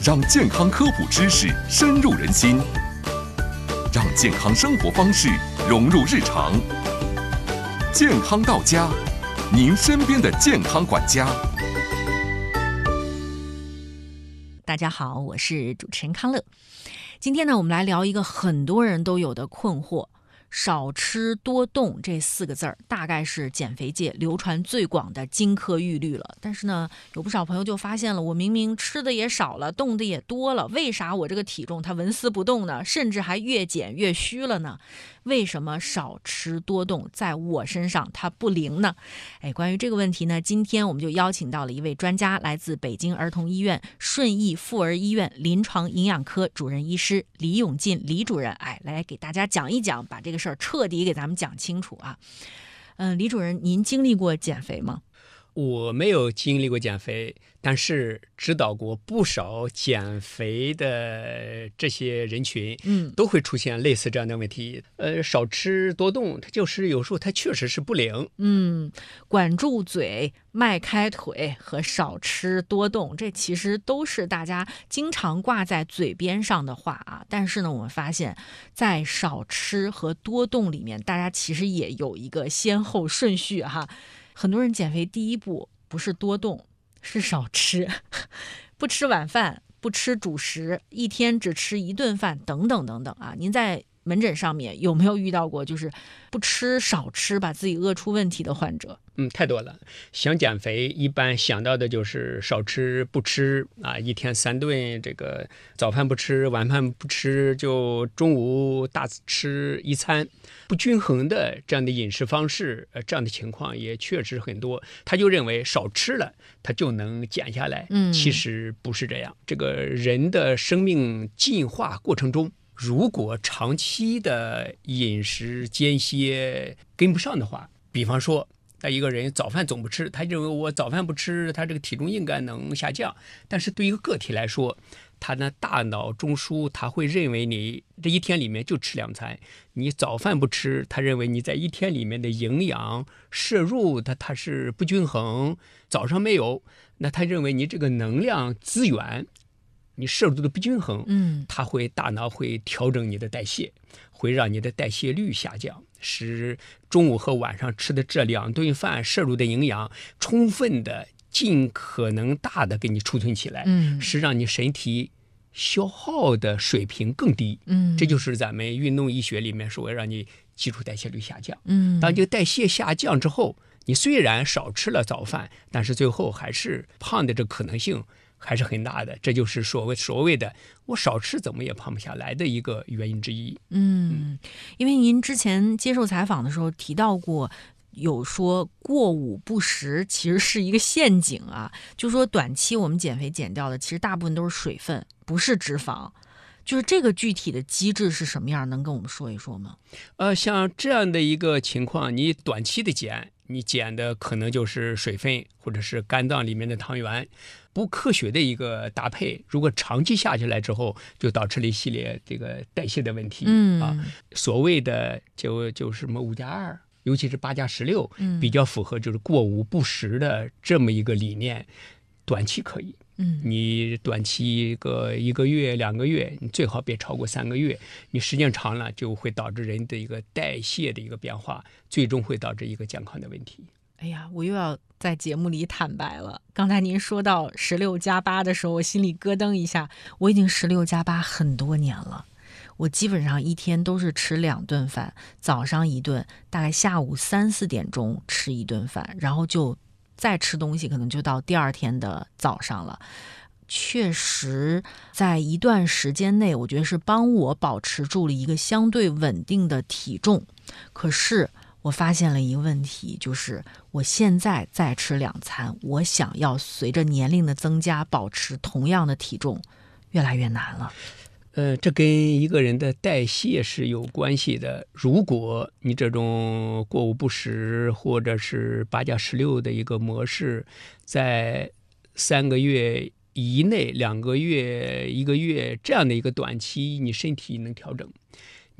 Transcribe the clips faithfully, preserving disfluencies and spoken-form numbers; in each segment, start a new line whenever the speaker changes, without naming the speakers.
让健康科普知识深入人心，让健康生活方式融入日常。健康到家，您身边的健康管家。
大家好，我是主持人康乐。今天呢，我们来聊一个很多人都有的困惑。少吃多动这四个字儿，大概是减肥界流传最广的金科玉律了。但是呢，有不少朋友就发现了，我明明吃的也少了，动的也多了，为啥我这个体重它纹丝不动呢？甚至还越减越虚了呢？为什么少吃多动在我身上它不灵呢？哎，关于这个问题呢，今天我们就邀请到了一位专家，来自北京儿童医院顺义妇儿医院临床营养科主任医师李永进李主任，哎，来给大家讲一讲，把这个事儿彻底给咱们讲清楚啊。嗯，李主任，您经历过减肥吗？
我没有经历过减肥，但是指导过不少减肥的这些人群，
嗯，
都会出现类似这样的问题。呃，少吃多动，它就是有时候它确实是不灵。
嗯，管住嘴、迈开腿和少吃多动，这其实都是大家经常挂在嘴边上的话啊。但是呢，我们发现，在少吃和多动里面，大家其实也有一个先后顺序哈。很多人减肥第一步不是多动，是少吃，不吃晚饭，不吃主食，一天只吃一顿饭，等等等等啊。您在门诊上面有没有遇到过就是不吃少吃把自己饿出问题的患者？
嗯，太多了。想减肥，一般想到的就是少吃不吃啊，一天三顿，这个早饭不吃，晚饭不吃，就中午大吃一餐，不均衡的这样的饮食方式，呃，这样的情况也确实很多。他就认为少吃了，他就能减下来。
嗯，
其实不是这样。这个人的生命进化过程中，如果长期的饮食间歇跟不上的话，比方说那一个人早饭总不吃，他认为我早饭不吃，他这个体重应该能下降。但是对于一个个体来说，他的大脑中枢他会认为你这一天里面就吃两餐，你早饭不吃，他认为你在一天里面的营养摄入它它是不均衡，早上没有，那他认为你这个能量资源你摄入的不均衡，
嗯，
它会大脑会调整你的代谢，会让你的代谢率下降，使中午和晚上吃的这两顿饭摄入的营养充分的、尽可能大的给你储存起来，
嗯，
是让你身体消耗的水平更低。
嗯，
这就是咱们运动医学里面说让你基础代谢率下降。
嗯，
当这个代谢下降之后，你虽然少吃了早饭，但是最后还是胖的这可能性还是很大的，这就是所谓所谓的我少吃怎么也胖不下来的一个原因之一。
嗯，因为您之前接受采访的时候提到过，有说过午不食其实是一个陷阱啊，就说短期我们减肥减掉的其实大部分都是水分，不是脂肪。就是这个具体的机制是什么样，能跟我们说一说吗？
呃，像这样的一个情况，你短期的减，你减的可能就是水分或者是肝脏里面的糖原，不科学的一个搭配。如果长期下去来之后，就导致了一系列这个代谢的问题。
嗯
啊，所谓的就就是什么五加二，尤其是八加十六，
嗯，
比较符合就是过午不食的这么一个理念。短期可以。
嗯，
你短期个一个月两个月，你最好别超过三个月。你时间长了，就会导致人的一个代谢的一个变化，最终会导致一个健康的问题。
哎呀，我又要在节目里坦白了。刚才您说到十六加八的时候，我心里咯噔一下。我已经十六加八很多年了，我基本上一天都是吃两顿饭，早上一顿，大概下午三四点钟吃一顿饭，然后就再吃东西，可能就到第二天的早上了。确实在一段时间内，我觉得是帮我保持住了一个相对稳定的体重。可是我发现了一个问题，就是我现在再吃两餐，我想要随着年龄的增加保持同样的体重越来越难了。
呃，这跟一个人的代谢是有关系的。如果你这种过午不食或者是八加十六的一个模式，在三个月以内、两个月、一个月这样的一个短期，你身体能调整。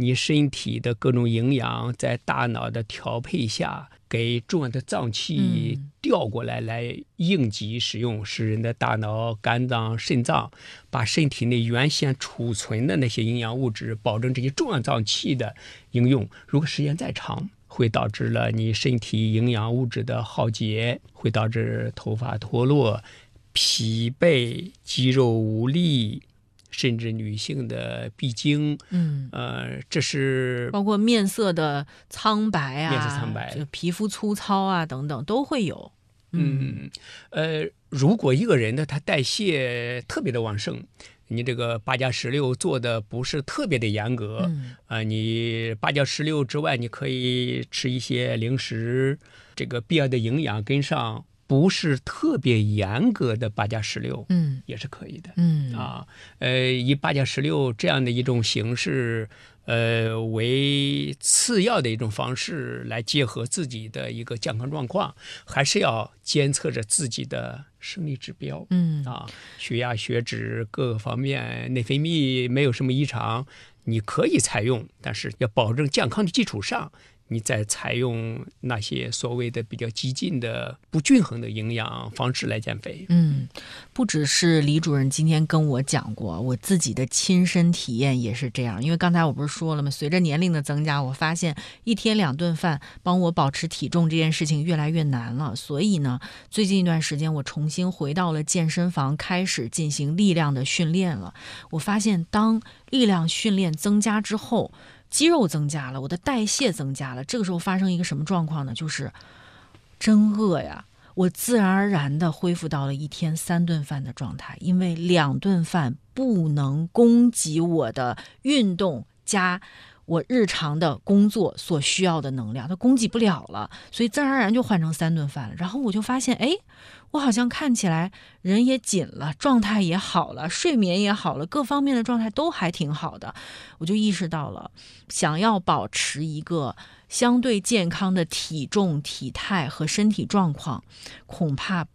你身体的各种营养在大脑的调配下，给重要的脏器调过来，来应急使用，使人的大脑、肝脏、肾脏把身体内原先储存的那些营养物质，保证这些重要脏器的应用。如果时间再长，会导致了你身体营养物质的耗竭，会导致头发脱落、疲惫、肌肉无力，甚至女性的闭经。嗯，呃，这是
包括面色的苍白啊，
面色苍白，
就皮肤粗糙啊等等都会有。
嗯，呃，如果一个人呢，他代谢特别的旺盛，你这个八加十六做的不是特别的严格，嗯，呃，你八加十六之外，你可以吃一些零食，这个必要的营养跟上，不是特别严格的八加十六，嗯，也是可以的，嗯啊，呃，以八加十六这样的一种形式，呃，为次要的一种方式来结合自己的一个健康状况，还是要监测着自己的生理指标，嗯啊，血压、血脂各个方面，内分泌没有什么异常，你可以采用，但是要保证健康的基础上，你再采用那些所谓的比较激进的不均衡的营养方式来减肥。
嗯，不只是李主任今天跟我讲过，我自己的亲身体验也是这样。因为刚才我不是说了吗？随着年龄的增加，我发现一天两顿饭帮我保持体重这件事情越来越难了。所以呢，最近一段时间我重新回到了健身房，开始进行力量的训练了。我发现当力量训练增加之后，肌肉增加了，我的代谢增加了，这个时候发生一个什么状况呢？就是真饿呀，我自然而然的恢复到了一天三顿饭的状态，因为两顿饭不能供给我的运动加我日常的工作所需要的能量，它供给不了了，所以自然而然就换成三顿饭了。然后我就发现，哎，我好像看起来人也紧了，状态也好了，睡眠也好了，各方面的状态都还挺好的。我就意识到了，想要保持一个相对健康的体重、体态和身体状况，恐怕